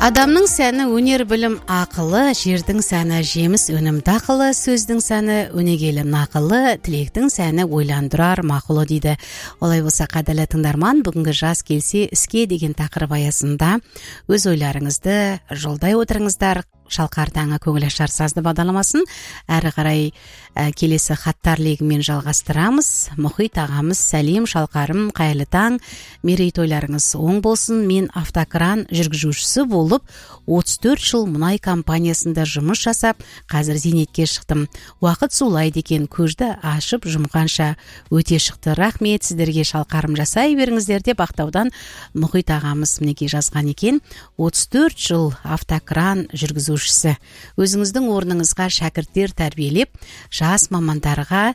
Адамның сәні өнер білім ақылы, жердің сәні жеміс өнім дақылы, сөздің сәні өнегелі нақылы, тілектің сәні ойландырар мақұлы дейді. Олай болса, қадірлі тыңдарман, бүгінгі жас келсе іске деген тақырып аясында өз ойларыңызды жолдай отырыңыздар. Шалқар таңы көңіл ашар сазды бағдарламасын әрі қарай келесі хаттар легімен жалғастырамыз. Мұхит ағамыз, сәлем, шалқарым, қайырлы таң, мерейтойларыңыз оң болсын. Мен автокран жүргізушісі болып 34 жыл мұнай компаниясында жұмыс жасап, қазір зейнетке шықтым. Уақыт сулайды екен, көзді ашып жұмғанша өте шықты. Рахмет сіздерге, шалқарым, жасай беріңіздер деп ақтаудан Мұхит ағамыз мінекей жазған екен. 34 жыл автокран жүргізушісі. Өзіңіздің орныңызға шәкірттер тәрбиелеп, жас мамандарға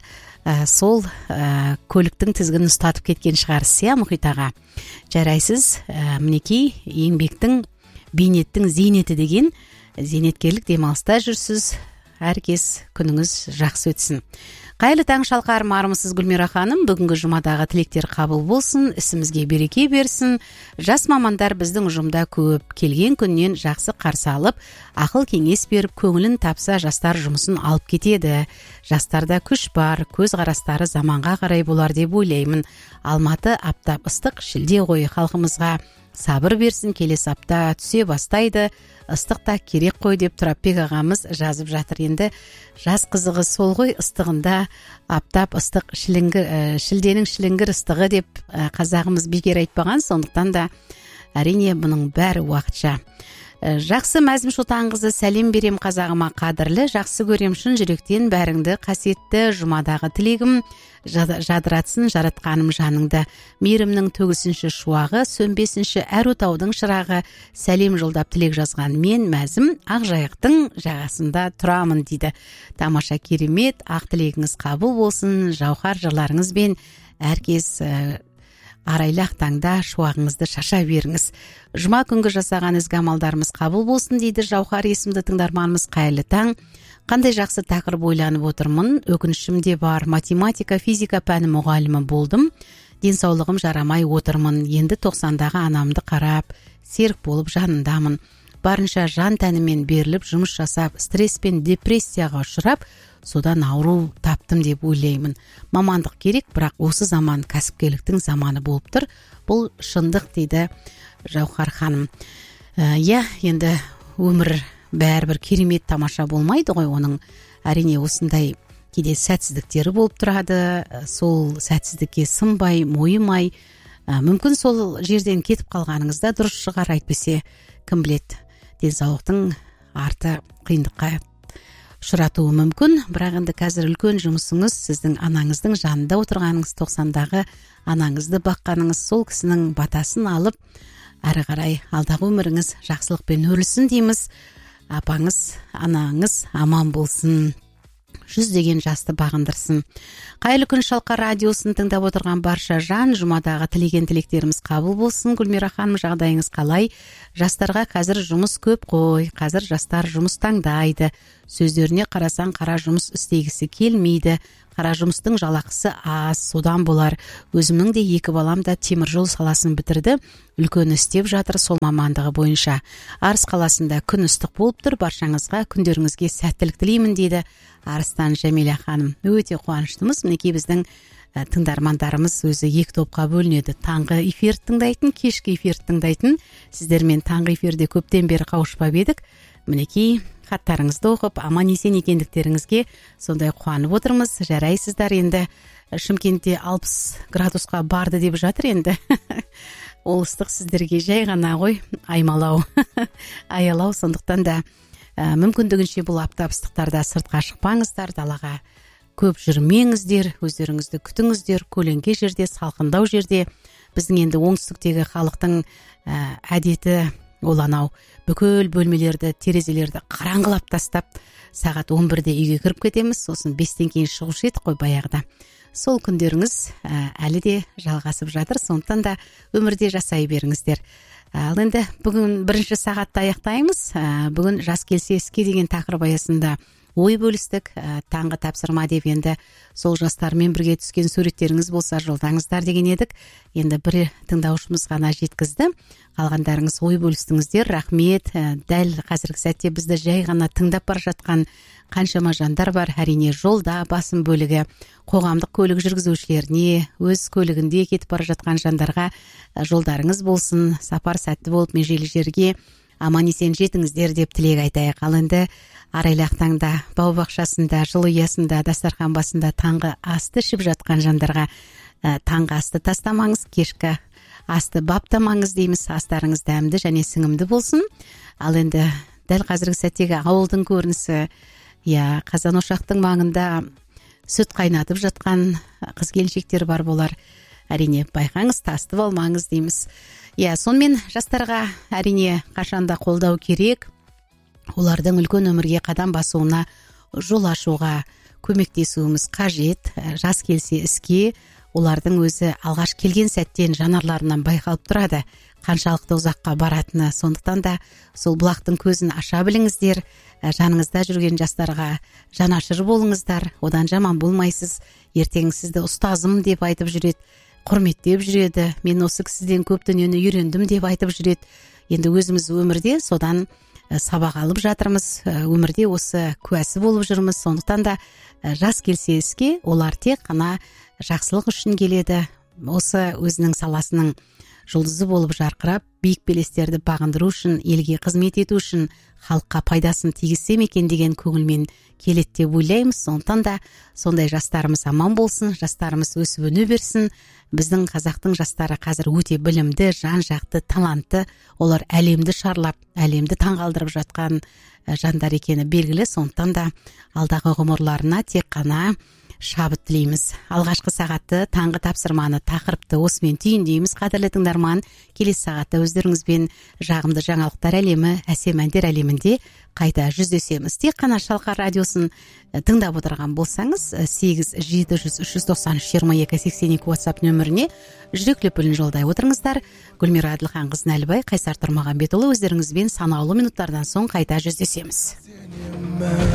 сол көліктің тізгінін ұстатып кеткен шығарсыз, иә, Мұхит аға. Жарайсыз, мінекей еңбектің, бейнеттің зейнеті деген зейнеткерлік демалыста жүрсіз. Әркез күніңіз жақсы өтсін. Қайырлы таң, шалқарым, армысыз Гүлмира ханым. Бүгінгі жұмадағы тілектер қабыл болсын, ісімізге береке берсін. Жас мамандар біздің ұжымда көп, келген күннен жақсы қарсы алып, ақыл кеңес беріп, көңілін тапса, жастар жұмысын алып кетеді. Жастарда күш бар, көз қарастары заманға қарай болар деп ойлаймын. Алматы аптап ыстық, шілде ғой, халқымызға сабыр берсін, келесі апта түсе бастайды, ыстық та керек қой деп Тұрапбек ағамыз жазып жатыр. Енді жас қызығы сол ғой, ыстығында аптап ыстық, шілденің шіліңгір ыстығы деп қазағымыз бекер айтпаған, сондықтан да әрине бұның бәрі уақытша. Жақсы мәзім Шотанқызы, сәлем берем қазағыма, қадірлі, жақсы көрем шын жүректен бәріңді, қасиетті жұмадағы тілегім жадыратсын жаратқаным жаныңды. Мейірімнің төгісінші шуағы, сөнбесінші әр отаудың шырағы, сәлем жолдап тілек жазған мен мәзім Ақжайықтың жағасында тұрамын дейді. Тамаша, керемет, ақ тілегіңіз қабыл болсын, жауһар жырларыңызбен әркез арайлақ таңда шуағыңызды шаша беріңіз. Жұма күнгі жасаған ізгі амалдарымыз қабыл болсын дейді жауһар есімді тыңдарманымыз. Қайырлы таң. Қандай жақсы тақырып ойланып отырмын. Өкінішім де бар, математика, физика пәні мұғалімі болдым. Денсаулығым жарамай отырмын. Енді 90-дағы анамды қарап, серік болып жанындамын. Барынша жан тәнімен беріліп жұмыс жасап, стресс пен депрессияға ұшырап, содан ауру таптым деп ойлаймын. Мамандық керек, бірақ осы заман кәсіпкерліктің заманы болып тұр. Бұл шындық дейді жауһар ханым. Енді өмір бәрібір керемет тамаша болмайды ғой, оның әрине осындай кейде сәтсіздіктері болып тұрады. Сол сәтсіздікке сынбай, мойымай, мүмкін сол жерден кетіп қалғаныңызда дұрыс шығар, әйтпесе кім біледі, денсаулықтың арты қиындыққа ұшыратуы мүмкін. Бірақ енді қазір үлкен жұмысыңыз сіздің анаңыздың жанында отырғаныңыз, 90-дағы анаңызды баққаныңыз, сол кісінің батасын алып, әрі қарай алдағы өміріңіз жақсылықпен өрілсін дейміз. Апаңыз, анаңыз аман болсын, жүздеген жасты бағындырсын. Қайырлы күн, Шалқар радиосын тыңдап отырған барша жан, жұмадағы тілеген тілектеріміз қабыл болсын. Гүлмира ханым, жағдайыңыз қалай? Жастарға қазір жұмыс көп қой, қазір жастар жұмыс таңдайды. Сөздеріне қарасаң, қара жұмыс істегісі келмейді. Қара жұмыстың жалақысы аз, содан болар. Өзімнің де 2 балам да теміржол саласын бітірді. Үлкен істеп жатыр сол мамандығы бойынша. Арыс қаласында күн ыстық болып тұр. Баршаңызға күндеріңізге сәттілік тілеймін дейді Арыстан Жәмиля ханым. Өте қуаныштымыз. Мінекей біздің тыңдармандарымыз өзі 2 топқа бөлінеді. Таңғы эфир тыңдайтын, кешкі эфир тыңдайтын. Сіздермен таңғы эфирде көптен бері қауышпап едік. Мінекей хаттарыңызды оқып, аман есен екендіктеріңізге сондай қуанып отырмыз. Жарайсыздар. Енді Шымкентте 60 градусқа барды деп жатыр енді. Ол ыстық сіздерге жай ғана ғой, аймалау, аялау. Сондықтан да мүмкіндігінше бұл аптап ыстықтарда сыртқа шықпаңыздар, далаға көп жүрмеңіздер, өздеріңізді күтіңіздер, көлеңке жерде, салқындау жерде. Біздің енді оңтүстіктегі халықтың әдеті ол анау бүкіл бөлмелерді, терезелерді қараңғылап тастап, сағат 11-де үйге кіріп кетеміз, сосын 5-тен кейін шығушы едік қой баяғыда. Сол күндеріңіз әлі де жалғасып жатыр, сондықтан да өмірде жасай беріңіздер. Ал енді бүгін бірінші сағатта аяқтаймыз. Бүгін жас келсе іске деген тақырып аясында ой бөлістік. Таңғы тапсырма деп енді сол жастармен бірге түскен суреттеріңіз болса жолдаңыздар деген едік. Енді бір тыңдаушымыз ғана жеткізді. Қалғандарыңыз ой бөлістіңіздер. Рахмет. Дәл қазіргі сәтте бізді жай ғана тыңдап бара жатқан қаншама жандар бар. Әрине жолда басым бөлігі қоғамдық көлік жүргізушілеріне, өз көлігінде кетіп бара жатқан жандарға жолдарыңыз болсын, сапар сәтті болып межелі жерге аман есен жетіңіздер деп тілек айтайық. Ал енді арайлақ таңда бау бақшасында, жылы ұясында, дастархан басында таңғы асты ішіп жатқан жандарға таңғы асты тастамаңыз, кешкі асты баптамаңыз дейміз. Астарыңыз дәмді және сіңімді болсын. Ал енді дәл қазіргі сәттегі ауылдың көрінісі, қазан ошақтың маңында сүт қайнатып жатқан қыз-келіншектер бар болар. Әрине байқаңыз, тасты болмаңыз дейміз. Сонымен жастарға әрине қашанда қолдау керек. Олардың үлкен өмірге қадам басуына жол ашуға көмектесуіміз қажет. Жас келсе іске, олардың өзі алғаш келген сәттен жанарларынан байқалып тұрады қаншалықты ұзаққа баратыны. Сондықтан да сол бұлақтың көзін аша біліңіздер. Жаныңызда жүрген жастарға жанашыр болыңыздар. Одан жаман болмайсыз. Ертең сізді ұстазым деп айтып жүреді, құрметтеп жүреді. Мен осы кісіден көп дүниені үйрендім деп айтып жүреді. Енді өзіміз өмірде содан сабақ алып жатырмыз. Өмірде осы куәсі болып жүрміз. Сондықтан да жас келсе іске, олар тек қана жақсылық үшін келеді. Осы өзінің саласының жұлдызы болып жарқырап, биік белестерді бағындыру үшін, елге қызмет ету үшін, халыққа пайдасын тигізсем екен деген көңілмен келеді деп ойлаймыз. Сондықтан да сондай жастарымыз аман болсын, жастарымыз өсіп өне берсін. Біздің қазақтың жастары қазір өте білімді, жан-жақты, талантты. Олар әлемді шарлап, әлемді таңғалдырып жатқан жандар екені белгілі. Сондықтан да алдағы ғұмырларына тек қана шабыт тілейміз. Алғашқы сағатты, таңғы тапсырманы, тақырыпты осымен түйіндейміз. Қадірлі тыңдарман, келесі сағатта өздеріңізбен жағымды жаңалықтар әлемі, әсем әндер әлемінде қайта жүздесеміз. Тек қана Шалқар радиосын тыңдап отырған болсаңыз, 8-700-393-22-82 WhatsApp нөміріне жүрек лүпілін жолдай отырыңыздар. Гүлмира Әділханқызы Әлібай, Қайсар Тұрмағанбетұлы өздеріңізбен санаулы минуттардан соң қайта жүздесеміз.